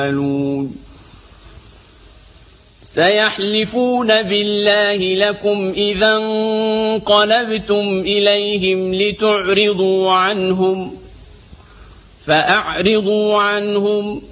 سيحلفون بالله لكم إذا انقلبتم إليهم لتعرضوا عنهم فأعرضوا عنهم